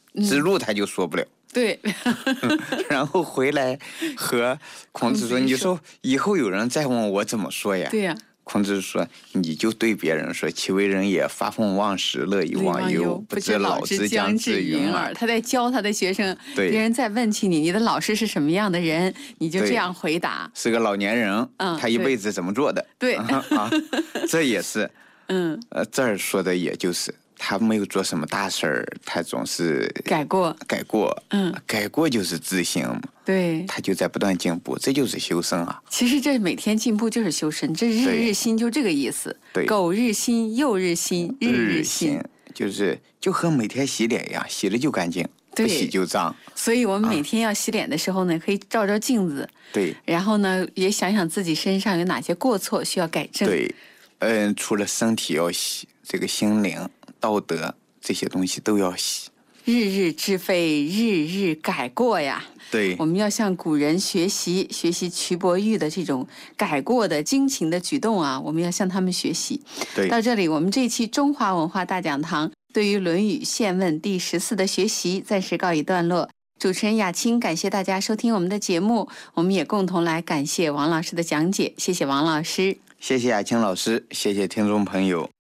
指路他就说不了。 对， 然后回来和孔子说：“你说以后有人再问我怎么说呀？” 对呀。 孔子说：“你就对别人说，其为人也，发愤忘食，乐以忘忧，不知老之将至云耳。” 他在教他的学生，别人再问起你，你的老师是什么样的人，你就这样回答。 是个老年人，他一辈子怎么做的？ 对， 这也是，这儿说的也就是。他没有做什么大事儿，他总是改过， 改过就是自省嘛。 对， 他就在不断进步，这就是修身啊。 其实这每天进步就是修身，这日日新就这个意思。 对， 苟日新，又日新，日日新， 就和每天洗脸一样，洗了就干净，不洗就脏。 所以我们每天要洗脸的时候呢，可以照照镜子， 对， 然后呢，也想想自己身上有哪些过错需要改正。 对，除了身体要洗，这个心灵、道德这些东西都要洗。 日日之非，日日改过呀。 对， 我们要向古人学习瞿伯玉的这种改过的精勤的举动啊，我们要向他们学习。 对， 到这里，我们这期中华文化大讲堂对于《论语·宪问》第14的学习暂时告一段落。主持人雅青感谢大家收听我们的节目，我们也共同来感谢王老师的讲解，谢谢王老师， 谢谢雅青老师，谢谢听众朋友。